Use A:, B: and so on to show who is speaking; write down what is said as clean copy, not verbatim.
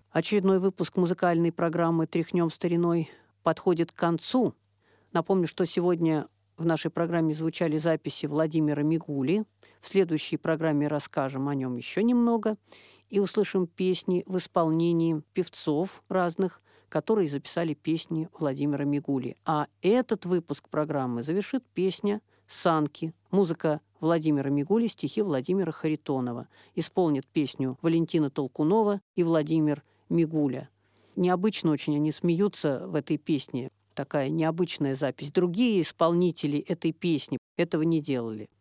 A: Очередной выпуск музыкальной программы «Тряхнем стариной» подходит к концу. Напомню, что сегодня в нашей программе звучали записи Владимира Мигули. В следующей программе расскажем о нем еще немного и услышим песни в исполнении певцов разных, которые записали песни Владимира Мигули. А этот выпуск программы завершит песня «Санки». Музыка Владимира Мигули, стихи Владимира Харитонова. Исполнят песню Валентина Толкунова и Владимир Мигуля. Необычно очень они смеются в этой песне. Такая необычная запись. Другие исполнители этой песни этого не делали.